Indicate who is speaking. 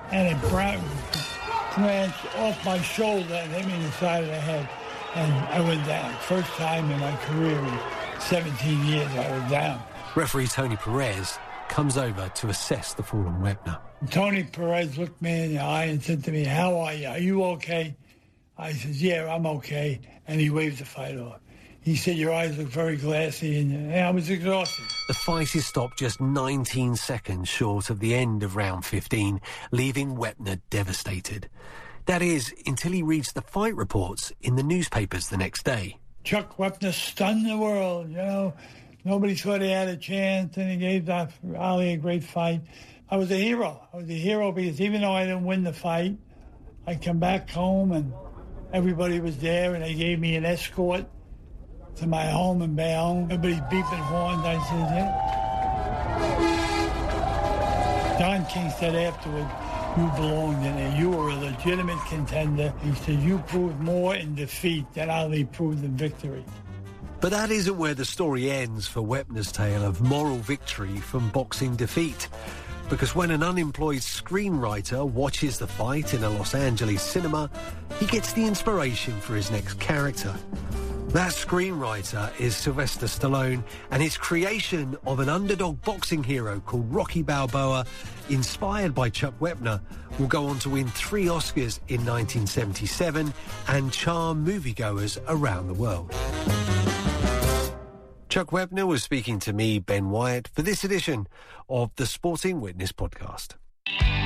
Speaker 1: and it branched off my shoulder and hit me in the side of the head. And I went down. First time in my career in 17 years I was down.
Speaker 2: Referee Tony Perez comes over to assess the fallen Wepner.
Speaker 1: Tony Perez looked me in the eye and said to me, "How are you? Are you okay?" I said, "Yeah, I'm okay." And he waved the fight off. He said, "Your eyes look very glassy," and I was exhausted.
Speaker 2: The fight is stopped just 19 seconds short of the end of round 15, leaving Wepner devastated. That is, until he reads the fight reports in the newspapers the next day.
Speaker 1: Chuck Wepner stunned the world, you know. Nobody thought he had a chance, and he gave Ali a great fight. I was a hero. I was a hero because even though I didn't win the fight, I come back home and everybody was there, and they gave me an escort to my home in Bayonne. Everybody beeping horns. I said, yeah. Don King said afterward, "You belonged in there. You were a legitimate contender." He said, "You proved more in defeat than Ali proved in victory."
Speaker 2: But that isn't where the story ends for Wepner's tale of moral victory from boxing defeat. Because when an unemployed screenwriter watches the fight in a Los Angeles cinema, he gets the inspiration for his next character. That screenwriter is Sylvester Stallone, and his creation of an underdog boxing hero called Rocky Balboa, inspired by Chuck Wepner, will go on to win 3 Oscars in 1977 and charm moviegoers around the world. Chuck Wepner was speaking to me, Ben Wyatt, for this edition of the Sporting Witness podcast.